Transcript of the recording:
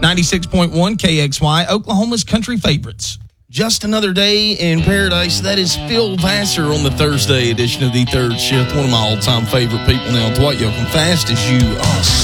96.1 KXY, Oklahoma's country favorites. Just another day in paradise. That is Phil Vassar on the Thursday edition of The Third Shift. One of my all-time favorite people now. Dwight Yoakam, fast as you are.